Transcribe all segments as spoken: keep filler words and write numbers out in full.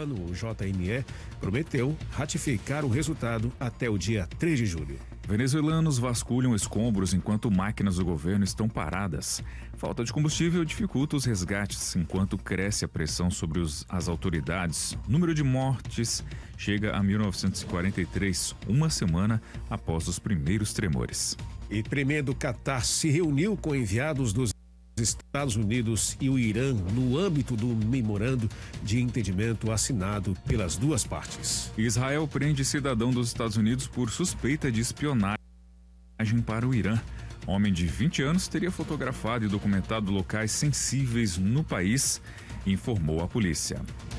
venezuelano, o J N E, prometeu ratificar o resultado até o dia três de julho. Venezuelanos vasculham escombros enquanto máquinas do governo estão paradas. Falta de combustível dificulta os resgates enquanto cresce a pressão sobre os, as autoridades. O número de mortes chega a mil novecentos e quarenta e três, uma semana após os primeiros tremores. E tremendo Catar se reuniu com enviados dos Estados Unidos e o Irã no âmbito do memorando de entendimento assinado pelas duas partes. Israel prende cidadão dos Estados Unidos por suspeita de espionagem para o Irã. Homem de vinte anos teria fotografado e documentado locais sensíveis no país, informou a polícia.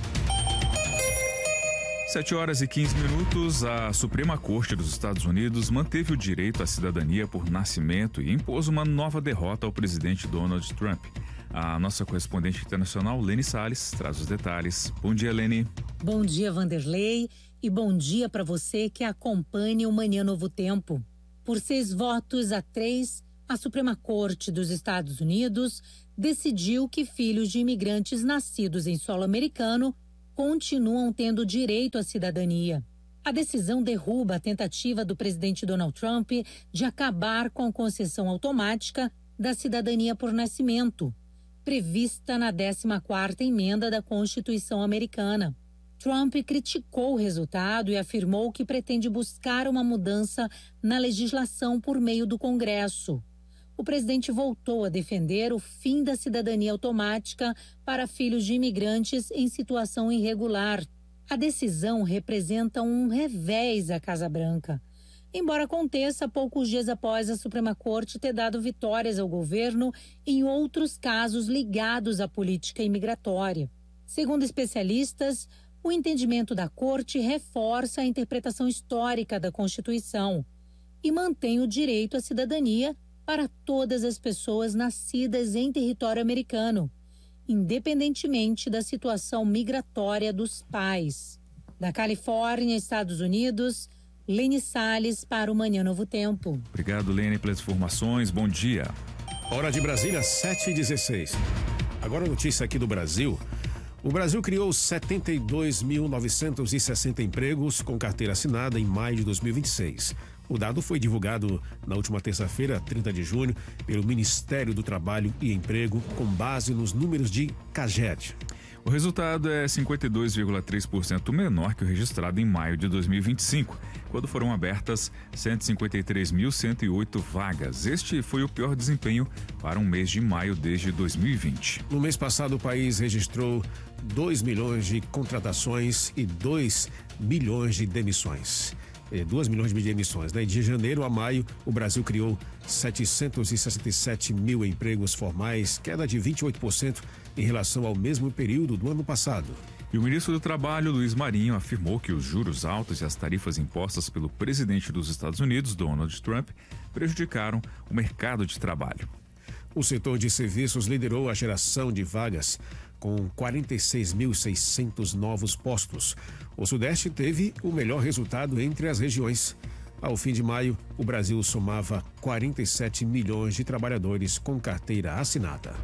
sete horas e quinze minutos, a Suprema Corte dos Estados Unidos manteve o direito à cidadania por nascimento e impôs uma nova derrota ao presidente Donald Trump. A nossa correspondente internacional, Lene Salles, traz os detalhes. Bom dia, Lene. Bom dia, Vanderlei, e bom dia para você que acompanha o Manhã Novo Tempo. Por seis votos a três, a Suprema Corte dos Estados Unidos decidiu que filhos de imigrantes nascidos em solo americano continuam tendo direito à cidadania. A decisão derruba a tentativa do presidente Donald Trump de acabar com a concessão automática da cidadania por nascimento, prevista na décima quarta emenda da Constituição americana. Trump criticou o resultado e afirmou que pretende buscar uma mudança na legislação por meio do Congresso. O presidente voltou a defender o fim da cidadania automática para filhos de imigrantes em situação irregular. A decisão representa um revés à Casa Branca, embora aconteça poucos dias após a Suprema Corte ter dado vitórias ao governo em outros casos ligados à política imigratória. Segundo especialistas, o entendimento da Corte reforça a interpretação histórica da Constituição e mantém o direito à cidadania para todas as pessoas nascidas em território americano, independentemente da situação migratória dos pais. Da Califórnia, Estados Unidos, Lene Salles para o Manhã Novo Tempo. Obrigado, Lene, pelas informações. Bom dia. Hora de Brasília, sete e dezesseis. Agora a notícia aqui do Brasil. O Brasil criou setenta e dois mil novecentos e sessenta empregos com carteira assinada em maio de dois mil e vinte e seis. O dado foi divulgado na última terça-feira, trinta de junho, pelo Ministério do Trabalho e Emprego, com base nos números de CAGED. O resultado é cinquenta e dois vírgula três por cento menor que o registrado em maio de dois mil e vinte e cinco, quando foram abertas cento e cinquenta e três mil cento e oito vagas. Este foi o pior desempenho para um mês de maio desde dois mil e vinte. No mês passado, o país registrou dois milhões de contratações e dois milhões de demissões. duas milhões de demissões, né? De janeiro a maio, o Brasil criou setecentos e sessenta e sete mil empregos formais, queda de vinte e oito por cento em relação ao mesmo período do ano passado. E o ministro do Trabalho, Luiz Marinho, afirmou que os juros altos e as tarifas impostas pelo presidente dos Estados Unidos, Donald Trump, prejudicaram o mercado de trabalho. O setor de serviços liderou a geração de vagas, com quarenta e seis mil e seiscentos novos postos. O Sudeste teve o melhor resultado entre as regiões. Ao fim de maio, o Brasil somava quarenta e sete milhões de trabalhadores com carteira assinada.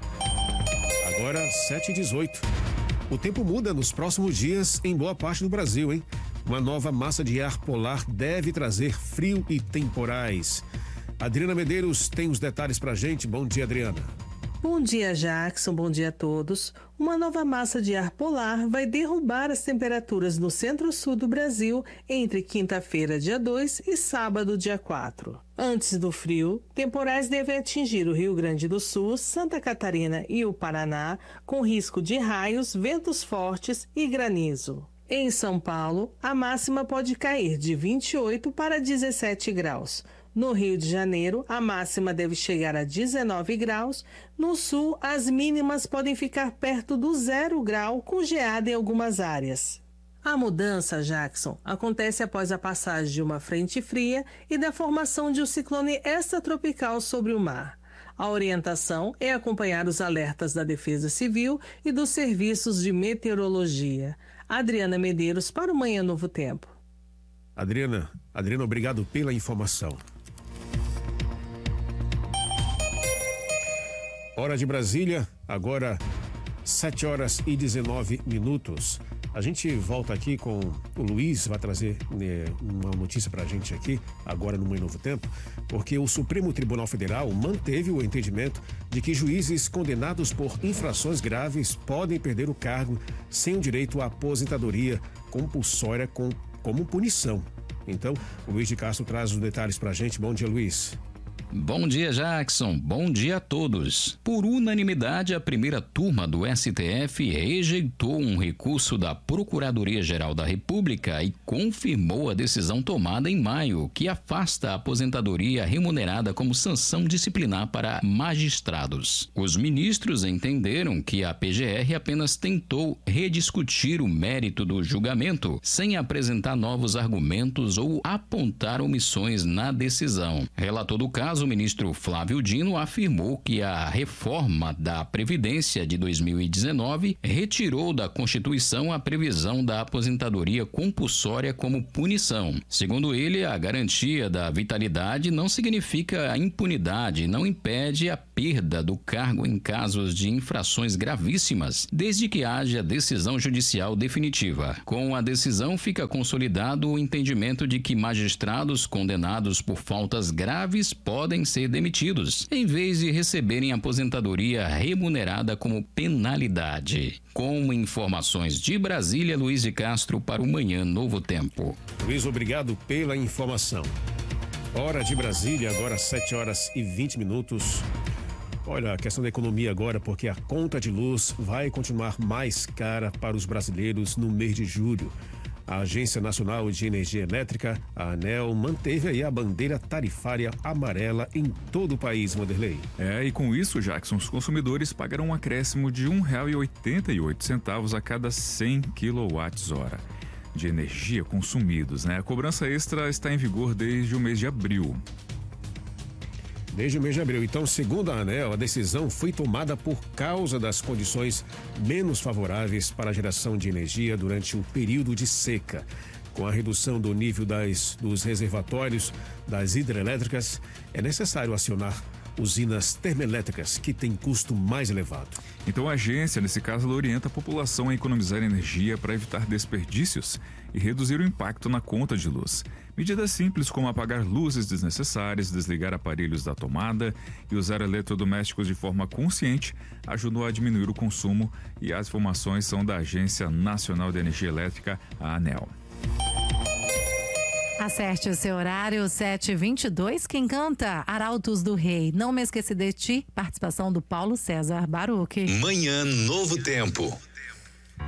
Agora, sete e dezoito. O tempo muda nos próximos dias em boa parte do Brasil, hein? Uma nova massa de ar polar deve trazer frio e temporais. Adriana Medeiros tem os detalhes pra gente. Bom dia, Adriana. Bom dia, Jackson. Bom dia a todos. Uma nova massa de ar polar vai derrubar as temperaturas no centro-sul do Brasil entre quinta-feira, dia dois, e sábado, dia quatro. Antes do frio, temporais devem atingir o Rio Grande do Sul, Santa Catarina e o Paraná, com risco de raios, ventos fortes e granizo. Em São Paulo, a máxima pode cair de vinte e oito para dezessete graus. No Rio de Janeiro, a máxima deve chegar a dezenove graus. No sul, as mínimas podem ficar perto do zero grau, com geada em algumas áreas. A mudança, Jackson, acontece após a passagem de uma frente fria e da formação de um ciclone extratropical sobre o mar. A orientação é acompanhar os alertas da Defesa Civil e dos serviços de meteorologia. Adriana Medeiros para o Manhã Novo Tempo. Adriana, Adriana, obrigado pela informação. Hora de Brasília, agora sete horas e dezenove minutos. A gente volta aqui com o Luiz, vai trazer né, uma notícia pra gente aqui, agora no Manhã Novo Tempo, porque o Supremo Tribunal Federal manteve o entendimento de que juízes condenados por infrações graves podem perder o cargo sem o direito à aposentadoria compulsória com, como punição. Então, o Luiz de Castro traz os detalhes pra gente. Bom dia, Luiz. Bom dia, Jackson. Bom dia a todos. Por unanimidade, a primeira turma do S T F rejeitou um recurso da Procuradoria-Geral da República e confirmou a decisão tomada em maio, que afasta a aposentadoria remunerada como sanção disciplinar para magistrados. Os ministros entenderam que a P G R apenas tentou rediscutir o mérito do julgamento, sem apresentar novos argumentos ou apontar omissões na decisão. Relator do caso, o ministro Flávio Dino afirmou que a reforma da Previdência de dois mil e dezenove retirou da Constituição a previsão da aposentadoria compulsória como punição. Segundo ele, a garantia da vitalidade não significa a impunidade e não impede a perda do cargo em casos de infrações gravíssimas, desde que haja decisão judicial definitiva. Com a decisão, fica consolidado o entendimento de que magistrados condenados por faltas graves podem ser demitidos, em vez de receberem aposentadoria remunerada como penalidade. Com informações de Brasília, Luiz de Castro para o Manhã Novo Tempo. Luiz, obrigado pela informação. Hora de Brasília, agora sete horas e vinte minutos. Olha, a questão da economia agora, porque a conta de luz vai continuar mais cara para os brasileiros no mês de julho. A Agência Nacional de Energia Elétrica, a ANEEL, manteve aí a bandeira tarifária amarela em todo o país, Wanderlei. É, e com isso, Jackson, os consumidores pagarão um acréscimo de um real e oitenta e oito centavos a cada cem quilowatts-hora de energia consumidos, né? A cobrança extra está em vigor desde o mês de abril. Desde o mês de abril. Então, segundo a ANEEL, a decisão foi tomada por causa das condições menos favoráveis para a geração de energia durante o período de seca. Com a redução do nível das, dos reservatórios das hidrelétricas, é necessário acionar usinas termoelétricas que têm custo mais elevado. Então a agência, nesse caso, ela orienta a população a economizar energia para evitar desperdícios e reduzir o impacto na conta de luz. Medidas simples como apagar luzes desnecessárias, desligar aparelhos da tomada e usar eletrodomésticos de forma consciente ajudam a diminuir o consumo, e as informações são da Agência Nacional de Energia Elétrica, a ANEEL. Acerte o seu horário, sete e vinte e dois. Quem canta? Arautos do Rei. Não me esqueci de ti. Participação do Paulo César Baruch. Manhã Novo Tempo.